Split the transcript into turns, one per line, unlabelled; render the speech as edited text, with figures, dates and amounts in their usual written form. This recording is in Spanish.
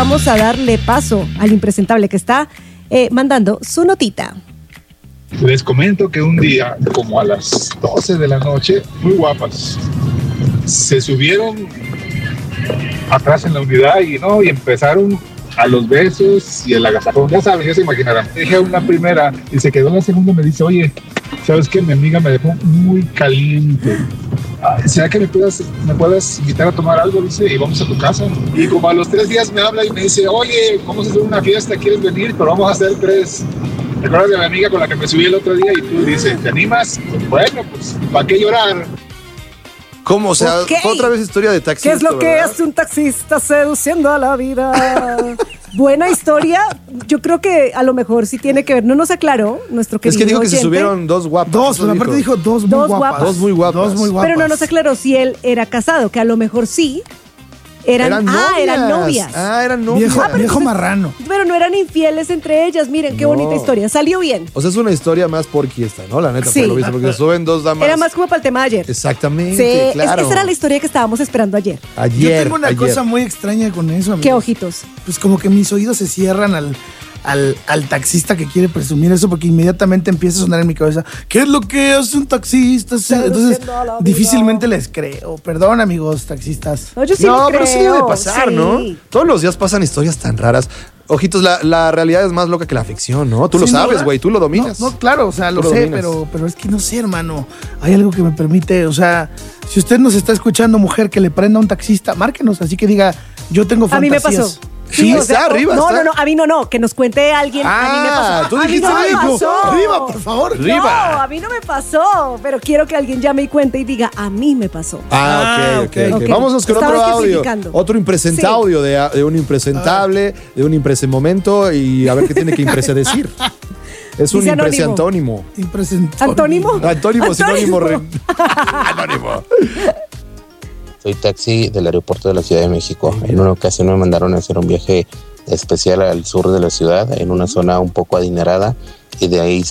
vamos a darle paso al impresentable que está mandando su notita.
Les comento que un día, como a las 12 de la noche, muy guapas, se subieron atrás en la unidad y empezaron a los besos y el agasajón. Ya saben, ya se imaginarán. Dije a una primera y se quedó la segunda, me dice, oye, ¿sabes qué? Mi amiga me dejó muy caliente. ¿Será que me puedas invitar a tomar algo? Dice, y vamos a tu casa. Y como a los 3 días me habla y me dice, oye, vamos a hacer una fiesta, ¿quieres venir? Pero vamos a hacer 3. ¿Te acuerdas de mi amiga con la que me subí el otro día? Y tú dices, ¿te animas? Pues bueno, pues, ¿para qué llorar?
¿Cómo? O sea,
Okay.
Otra vez historia de taxista.
¿Qué es lo que
¿verdad?
hace un taxista seduciendo a la vida? Buena historia. Yo creo que a lo mejor sí tiene que ver. No nos aclaró nuestro querido
Es que dijo que se
oyente,
subieron 2 guapas.
Dos,
eso
pero aparte dijo dos muy guapas.
Dos muy guapas.
Dos muy guapas.
pero no nos aclaró si él era casado, que a lo mejor sí. Eran novias.
Eran novias.
Viejo marrano.
Pero no eran infieles entre ellas. Miren, qué
No.
bonita historia. Salió bien.
O sea, es una historia más porqui esta, ¿no? La neta,
Sí.
por lo visto, porque suben 2 damas.
Era más como para el tema de ayer.
Exactamente,
Sí,
claro.
esa era la historia que estábamos esperando ayer.
Yo
Ayer.
tengo una cosa muy extraña con eso, amigo.
Qué ojitos.
Pues como que mis oídos se cierran al taxista que quiere presumir eso, porque inmediatamente empieza a sonar en mi cabeza, ¿qué es lo que hace un taxista? Entonces, difícilmente les creo. Perdón, amigos taxistas.
No, yo sí
No,
le
pero sí
creo,
debe pasar,
sí.
¿no? Todos los días pasan historias tan raras. Ojitos, la realidad es más loca que la ficción, ¿no? Tú lo
Sin
sabes,
duda.
güey, tú lo dominas.
No, claro, o sea, lo
Tú lo
sé,
dominas.
pero es que no sé, hermano. Hay algo que me permite, o sea, si usted nos está escuchando, mujer, que le prenda a un taxista, márquenos, así que diga, yo tengo
A mí
fantasías.
me pasó.
Sí, está arriba,
No,
está.
no, a mí no, que nos cuente alguien. A mí me pasó.
tú
A mí
dijiste
no me
algo.
pasó.
Arriba, por favor.
No,
Arriba.
a mí no me pasó, pero quiero que alguien llame y cuente y diga, a mí me pasó.
Ok.
ok.
Vámonos con
Estaba
otro audio.
especificando.
Otro impresentaudio de un impresentable, de un impresemomento y a ver qué tiene que decir. Es un
Dice
impresantónimo.
¿Antónimo?
Antónimo, sinónimo. Anónimo.
Soy taxi del aeropuerto de la Ciudad de México. En una ocasión me mandaron a hacer un viaje especial al sur de la ciudad, en una zona un poco adinerada, y de ahí